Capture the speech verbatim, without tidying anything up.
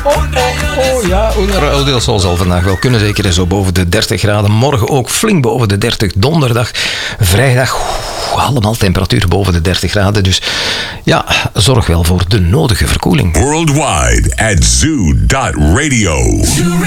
oh, oh, oh, ja, Oudeel zal zal vandaag wel kunnen. Zeker zo boven de dertig graden. Morgen ook flink boven de dertig. Donderdag, vrijdag, oeh, allemaal temperatuur boven de dertig graden. Dus ja, zorg wel voor de nodige verkoeling. Worldwide at zoo dot radio.